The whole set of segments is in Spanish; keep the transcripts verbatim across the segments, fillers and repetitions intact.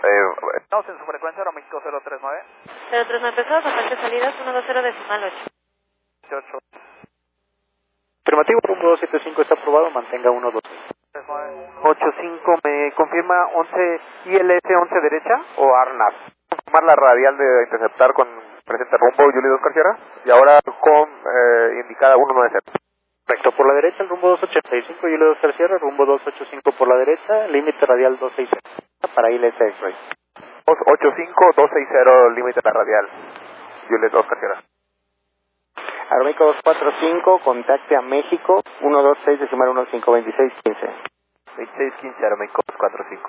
Eh, estamos en su frecuencia, Aeroméxico cero tres nueve. cero tres nueve pesados, aparte salidas uno dos cero decimal ocho. ocho. Afirmativo, rumbo dos siete cinco está aprobado, mantenga uno dos. ocho cinco, ¿me confirma once I L S once derecha o ARNAV? Tomar la radial de interceptar con presente rumbo Julie dos Sierra y ahora con eh, indicada uno nueve cero. Recto por la derecha, el rumbo dos ochenta y cinco, Julio dos Sierra, rumbo dos ochenta y cinco por la derecha, límite radial dos sesenta para I L S X-Ray. dos ochenta y cinco, dos sesenta, límite la radial, Julie dos Sierra. Aeroméxico dos cuatro cinco, contacte a México, uno dos seis decimal uno cinco veintiséis quince. veintiséis quince, Aeroméxico dos cuatro cinco.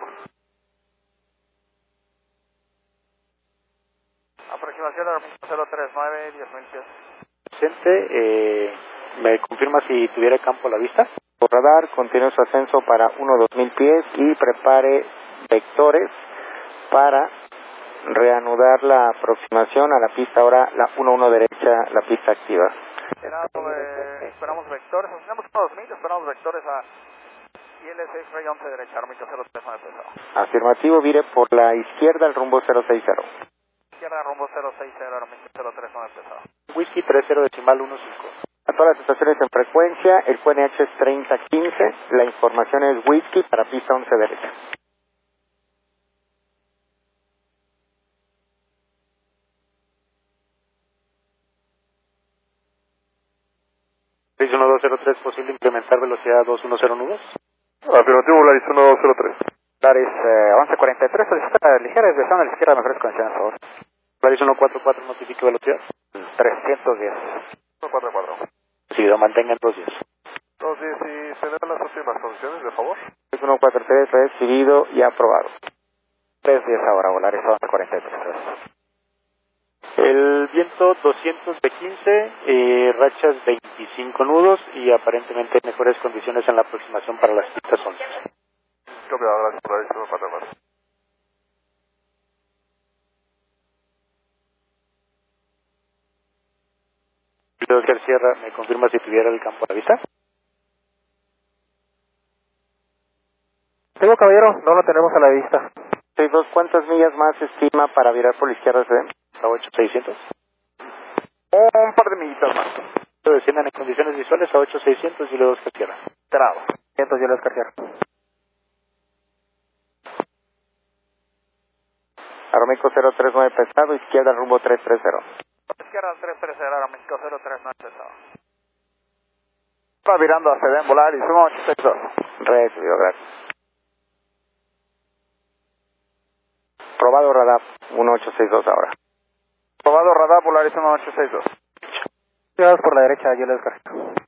Aproximación Aeroméxico cero tres nueve, diez mil pies. Presente, eh, ¿me confirma si tuviera campo a la vista? Por radar, continúe su ascenso para uno dos mil pies y prepare vectores para reanudar la aproximación a la pista, ahora la uno uno derecha, la pista activa. Esperamos, eh, esperamos vectores, tenemos uno dos mil, esperamos vectores a I L S X-Ray once derecha, Aeroméxico cero tres nueve pesado. Afirmativo, vire por la izquierda el rumbo cero seis cero. Izquierda rumbo cero seis cero, Aeroméxico cero tres nueve pesado. Whisky tres cero decimal uno cinco. A todas las estaciones en frecuencia, el Q N H es treinta quince, la información es Whisky para pista once derecha. seis uno dos cero tres, posible implementar velocidad dos uno cero nudos. Afirmativo, Volaris uno dos cero tres. Volaris eh, once cuarenta y tres, solicita ligera desviación a la izquierda, me ofrezco condiciones, por favor. Volaris uno cuatro cuatro, notifique velocidad. trescientos diez. uno cuatro cuatro. Recibido, mantengan dos diez. dos diez y se dan las últimas condiciones, de favor. uno cuatro tres, recibido y aprobado. tres diez ahora, Volaris once cuarenta y tres. El viento doscientos de quince, eh, rachas veinticinco nudos y aparentemente mejores condiciones en la aproximación para las pistas once. Copiado, gracias, Volaris uno cuatro cuatro. Oscar Sierra, ¿me confirma si tuviera el campo a la vista? Tengo, caballero, no lo tenemos a la vista. seis dos, ¿cuántas millas más estima para virar por la izquierda se den? A ocho seiscientos. Un par de millitas más. Desciendan en condiciones visuales a ocho seiscientos y luego Oscar Sierra. Trado. cientos Julio Oscar Sierra. Aeroméxico cero tres nueve pesado, izquierda rumbo tres tres cero. Izquierda tres tres cero, Aeroméxico cero tres nueve pesado. Va virando a Sedén, Volaris uno ocho seis dos. Recibido, gracias. Probado radar uno ocho seis dos ahora. Probado radar, Volaris uno ocho seis dos. Cuidados por la derecha, Julio Oscar.